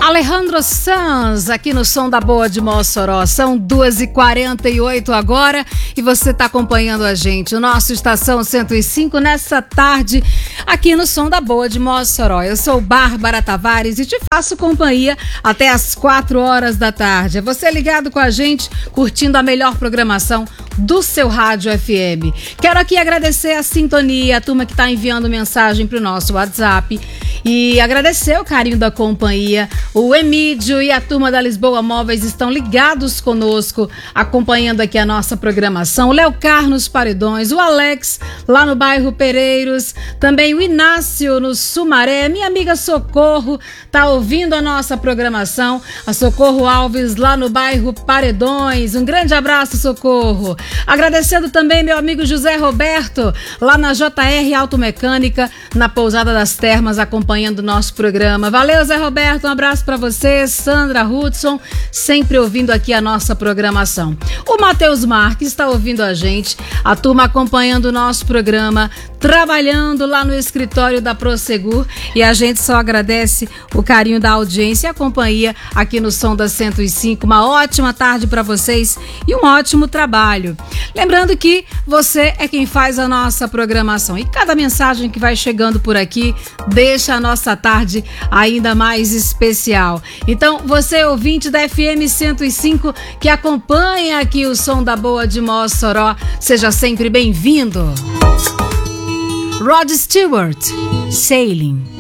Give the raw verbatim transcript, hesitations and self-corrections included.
Alejandro Sanz, aqui no Som da Boa de Mossoró. São duas e quarenta e oito agora e você está acompanhando a gente, o nosso Estação cento e cinco, nessa tarde, aqui no Som da Boa de Mossoró. Eu sou Bárbara Tavares e te faço companhia até as quatro horas da tarde. É você ligado com a gente, curtindo a melhor programação do seu rádio F M. Quero aqui agradecer a sintonia, a turma que está enviando mensagem para o nosso WhatsApp e agradecer o carinho da companhia. O Emídio e a turma da Lisboa Móveis estão ligados conosco, acompanhando aqui a nossa programação. O Léo Carlos Paredões, o Alex lá no bairro Pereiros, também o Inácio no Sumaré, minha amiga Socorro tá ouvindo a nossa programação, a Socorro Alves lá no bairro Paredões. Um grande abraço, Socorro. Agradecendo também meu amigo José Roberto, lá na J R Automecânica, na Pousada das Termas, acompanhando o nosso programa. Valeu, Zé Roberto, um abraço para você. Sandra Hudson, sempre ouvindo aqui a nossa programação. O Matheus Marques está ouvindo a gente, a turma acompanhando o nosso programa, trabalhando lá no escritório da Prosegur, e a gente só agradece o carinho da audiência e a companhia aqui no Som da cento e cinco. Uma ótima tarde para vocês e um ótimo trabalho. Lembrando que você é quem faz a nossa programação e cada mensagem que vai chegando por aqui deixa a nossa tarde ainda mais especial. Então, você ouvinte da F M cento e cinco que acompanha aqui o Som da Boa de Mossoró, seja sempre bem-vindo. Rod Stewart, Sailing.